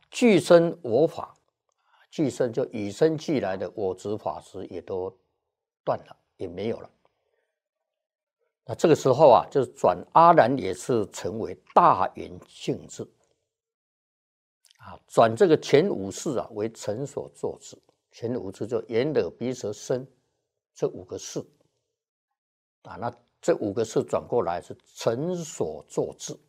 俱生我法，俱生就与生俱来的我执法执也都断了，也没有了。那这个时候啊，就是转阿难也是成为大圆性智啊，转这个前五识啊为成所作智，前五识就眼耳鼻舌身这五个识啊，那这五个识转过来是成所作智。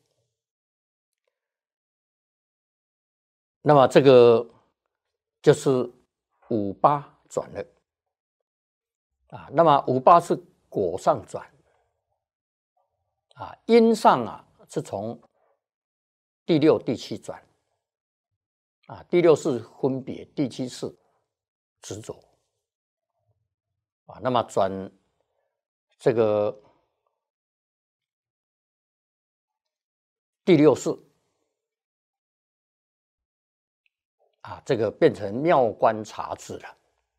那么这个就是五八转了啊，那么五八是果上转啊，因上啊是从第六、第七转啊，第六是分别，第七是执着啊，那么转这个第六识啊，这个变成妙观察智了。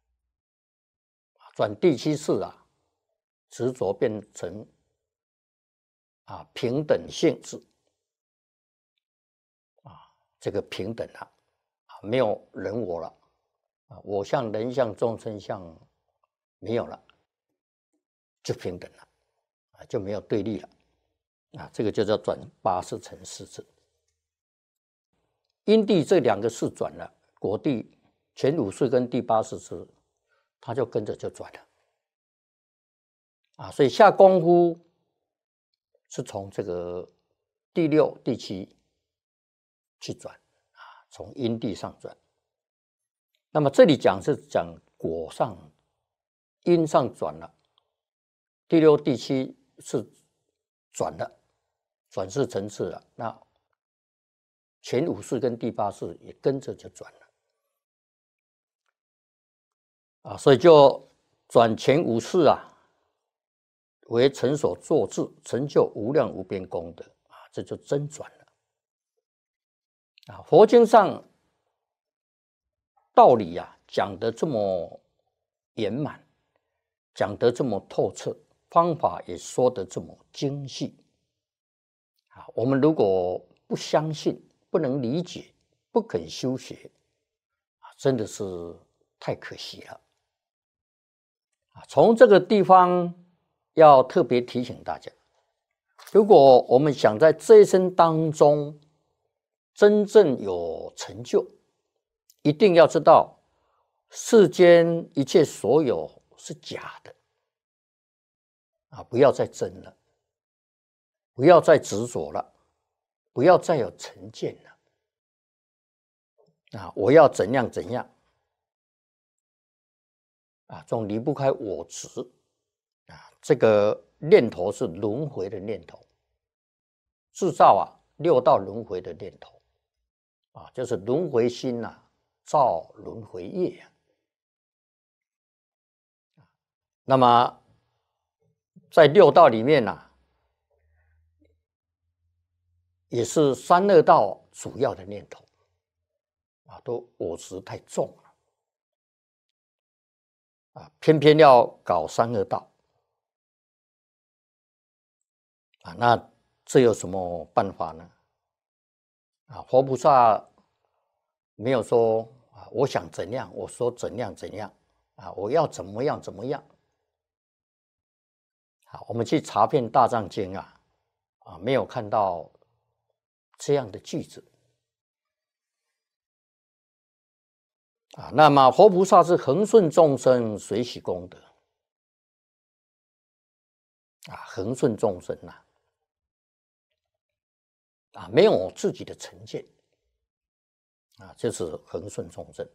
转第七识啊，执着变成啊平等性质啊，这个平等了啊，没有人我了啊，我相、人相、众生相没有了，就平等了啊，就没有对立了啊，这个就叫转八识成四智。因地这两个识转了，果地前五识跟第八识之，它就跟着就转了啊，所以下功夫是从这个第六、第七去转啊，从因地上转。那么这里讲是讲果上、因上转了，第六、第七是转了，转世层次了。那前五识跟第八识也跟着就转了啊，所以就转前五识啊为成所作智，成就无量无边功德啊，这就真转了啊。佛经上道理啊讲得这么圆满，讲得这么透彻，方法也说得这么精细啊，我们如果不相信、不能理解、不肯修学啊，真的是太可惜了啊。从这个地方要特别提醒大家，如果我们想在这一生当中真正有成就，一定要知道世间一切所有是假的啊，不要再争了，不要再执着了，不要再有成见了啊！我要怎样怎样啊，总离不开我执啊，这个念头是轮回的念头，制造啊六道轮回的念头啊，就是轮回心啊，造轮回业啊。那么在六道里面啊，也是三恶道主要的念头啊，都我执太重了啊，偏偏要搞三恶道啊，那这有什么办法呢？啊，佛菩萨没有说啊，我想怎样，我说怎样怎样啊，我要怎么样怎么样。好，我们去查遍大藏经啊，没有看到这样的句子啊。那么佛菩萨是恒顺众生，随喜功德啊，恒顺众生呐啊，没有自己的成见啊，这是恒顺众生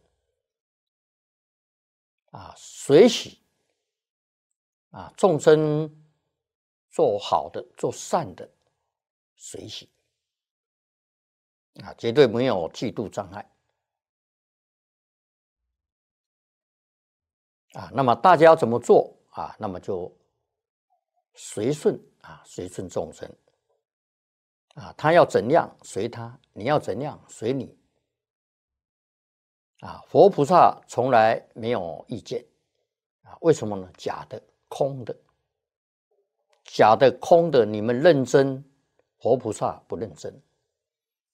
啊，随喜啊，众生做好的、做善的，随喜啊，绝对没有嫉妒障碍啊。那么大家要怎么做啊？那么就随顺啊，随顺众生啊，他要怎样随他，你要怎样随你啊。佛菩萨从来没有意见啊，为什么呢？假的、空的。假的、空的，你们认真，佛菩萨不认真